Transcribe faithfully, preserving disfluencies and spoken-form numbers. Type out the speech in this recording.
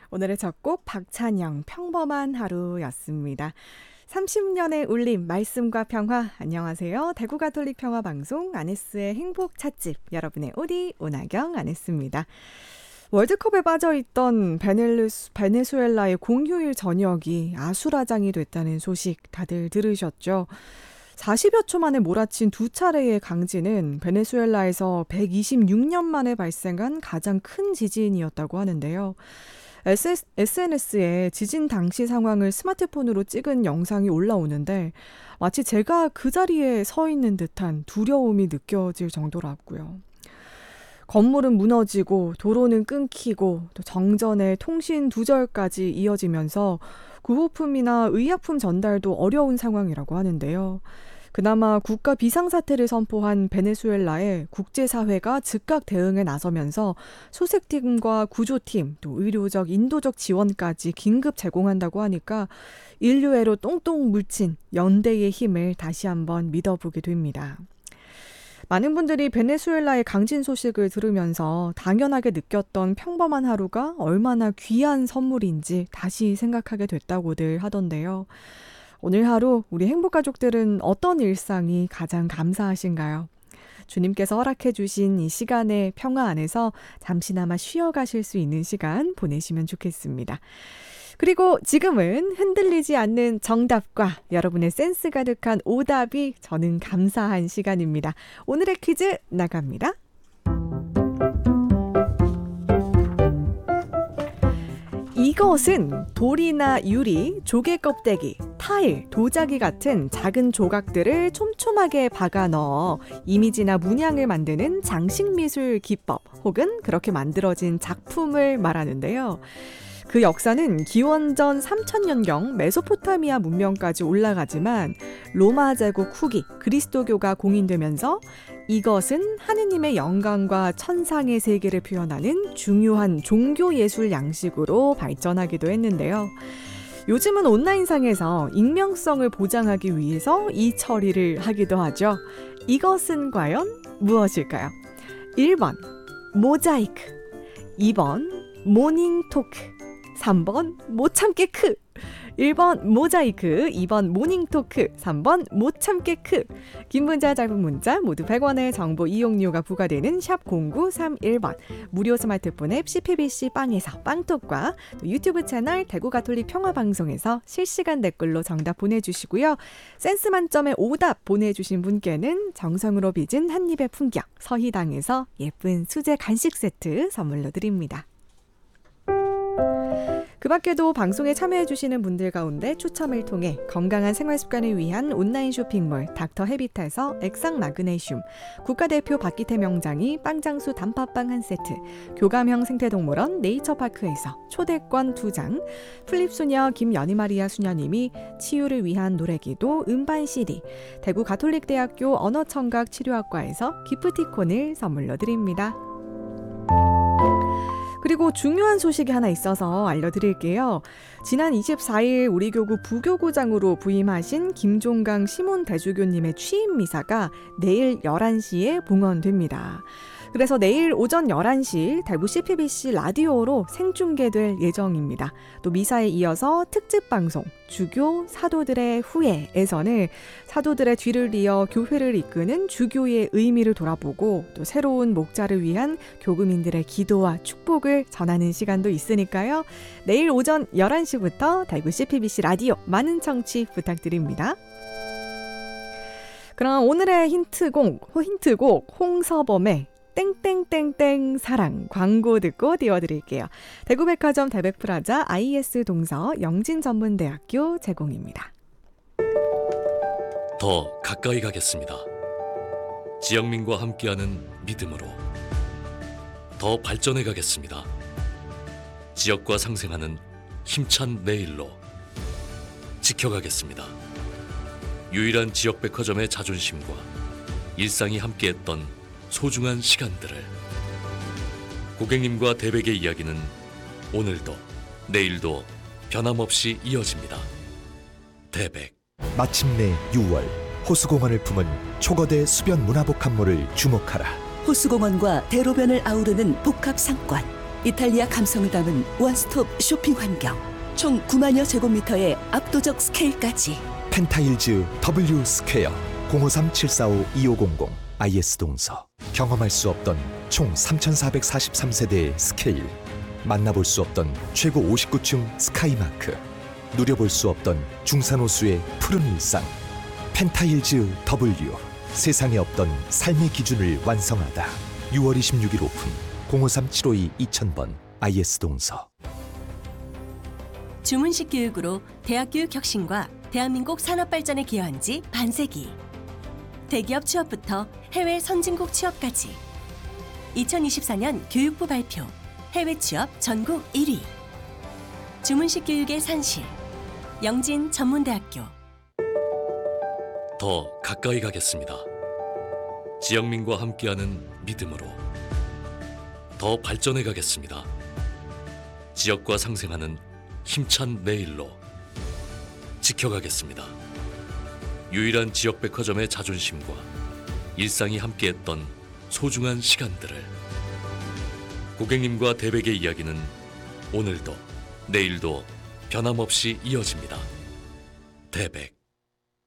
오늘의 첫 곡 박찬영 평범한 하루였습니다. 삼십 년의 울림 말씀과 평화. 안녕하세요. 대구 가톨릭 평화 방송 아네스의 행복 찻집 여러분의 오디 오나경 아네스입니다. 월드컵에 빠져있던 베넬루스, 베네수엘라의 공휴일 저녁이 아수라장이 됐다는 소식 다들 들으셨죠? 사십여 초 만에 몰아친 두 차례의 강진은 베네수엘라에서 백이십육 년 만에 발생한 가장 큰 지진이었다고 하는데요. 에스엔에스에 지진 당시 상황을 스마트폰으로 찍은 영상이 올라오는데 마치 제가 그 자리에 서 있는 듯한 두려움이 느껴질 정도라고요. 건물은 무너지고 도로는 끊기고 또 정전에 통신 두절까지 이어지면서 구호품이나 의약품 전달도 어려운 상황이라고 하는데요. 그나마 국가 비상사태를 선포한 베네수엘라에 국제사회가 즉각 대응에 나서면서 수색팀과 구조팀, 또 의료적, 인도적 지원까지 긴급 제공한다고 하니까 인류애로 똥똥 묻힌 연대의 힘을 다시 한번 믿어보게 됩니다. 많은 분들이 베네수엘라의 강진 소식을 들으면서 당연하게 느꼈던 평범한 하루가 얼마나 귀한 선물인지 다시 생각하게 됐다고들 하던데요. 오늘 하루 우리 행복가족들은 어떤 일상이 가장 감사하신가요? 주님께서 허락해 주신 이 시간의 평화 안에서 잠시나마 쉬어가실 수 있는 시간 보내시면 좋겠습니다. 그리고 지금은 흔들리지 않는 정답과 여러분의 센스 가득한 오답이 저는 감사한 시간입니다. 오늘의 퀴즈 나갑니다. 이것은 돌이나 유리, 조개 껍데기, 타일, 도자기 같은 작은 조각들을 촘촘하게 박아 넣어 이미지나 문양을 만드는 장식미술 기법 혹은 그렇게 만들어진 작품을 말하는데요. 그 역사는 기원전 삼천 년경 메소포타미아 문명까지 올라가지만 로마 제국 후기 그리스도교가 공인되면서 이것은 하느님의 영광과 천상의 세계를 표현하는 중요한 종교예술 양식으로 발전하기도 했는데요. 요즘은 온라인상에서 익명성을 보장하기 위해서 이 처리를 하기도 하죠. 이것은 과연 무엇일까요? 일 번 모자이크, 이 번 모닝토크, 삼 번 못 참게 크. 일 번 모자이크, 이 번 모닝토크, 삼 번 못 참게 크. 긴 문자 짧은 문자 모두 백 원의 정보 이용료가 부과되는 샵 공구삼일 번, 무료 스마트폰 앱 씨피비씨 빵에서 빵톡과 또 유튜브 채널 대구 가톨릭 평화방송에서 실시간 댓글로 정답 보내주시고요. 센스 만점의 오답 보내주신 분께는 정성으로 빚은 한입의 풍경 서희당에서 예쁜 수제 간식 세트 선물로 드립니다. 그 밖에도 방송에 참여해주시는 분들 가운데 추첨을 통해 건강한 생활습관을 위한 온라인 쇼핑몰 닥터 헤비탈에서 액상 마그네슘, 국가대표 박기태 명장이 빵장수 단팥빵 한 세트, 교감형 생태동물원 네이처파크에서 초대권 두 장, 플립소녀 김연희마리아 수녀님이 치유를 위한 노래기도 음반 씨디, 대구 가톨릭대학교 언어청각 치료학과에서 기프티콘을 선물로 드립니다. 그리고 중요한 소식이 하나 있어서 알려드릴게요. 지난 이십사일 우리 교구 부교구장으로 부임하신 김종강 시몬 대주교님의 취임 미사가 내일 열한 시에 봉헌됩니다. 그래서 내일 오전 열한 시 대구 씨피비씨 라디오로 생중계될 예정입니다. 또 미사에 이어서 특집 방송 주교 사도들의 후예에서는 사도들의 뒤를 이어 교회를 이끄는 주교의 의미를 돌아보고 또 새로운 목자를 위한 교구민들의 기도와 축복을 전하는 시간도 있으니까요. 내일 오전 열한 시부터 대구 씨피비씨 라디오 많은 청취 부탁드립니다. 그럼 오늘의 힌트곡, 힌트곡 홍서범의 땡땡땡땡 사랑 광고 듣고 띄워드릴게요. 대구백화점 대백프라자 아이에스 동서 영진전문대학교 제공입니다. 더 가까이 가겠습니다. 지영민과 함께하는 믿음으로 더 발전해 가겠습니다. 지역과 상생하는 힘찬 내일로 지켜가겠습니다. 유일한 지역백화점의 자존심과 일상이 함께했던 소중한 시간들을 고객님과 대백의 이야기는 오늘도 내일도 변함없이 이어집니다. 대백. 마침내 유월 호수공원을 품은 초거대 수변 문화복합물을 주목하라. 호수공원과 대로변을 아우르는 복합상권 이탈리아 감성을 담은 원스톱 쇼핑 환경. 총 구만여 제곱미터의 압도적 스케일까지. 펜타일즈 W 스퀘어 공오삼 칠사오 이오공공 아이에스 동서. 경험할 수 없던 총 삼천사백사십삼 세대의 스케일. 만나볼 수 없던 최고 오십구 층 스카이마크. 누려볼 수 없던 중산호수의 푸른 일상. 펜타일즈 W. 세상에 없던 삶의 기준을 완성하다. 유월 이십육일 오픈. 공오삼 칠오이 이천 번 아이에스 동서. 주문식 교육으로 대학 교육 혁신과 대한민국 산업 발전에 기여한 지 반세기. 대기업 취업부터 해외 선진국 취업까지. 이천이십사 년 교육부 발표 해외 취업 전국 일 위. 주문식 교육의 산실 영진 전문대학교. 더 가까이 가겠습니다. 지영민과 함께하는 믿음으로. 더 발전해 가겠습니다. 지역과 상생하는 힘찬 내일로. 지켜가겠습니다. 유일한 지역 백화점의 자존심과 일상이 함께했던 소중한 시간들을. 고객님과 대백의 이야기는 오늘도 내일도 변함없이 이어집니다. 대백.